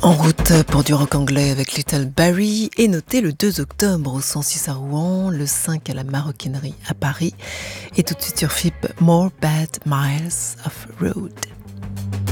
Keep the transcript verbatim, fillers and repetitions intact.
En route pour du rock anglais avec Little Barry est noté le deux octobre au cent six à Rouen, le cinq à la Maroquinerie à Paris et tout de suite sur F I P More Bad Miles of Road.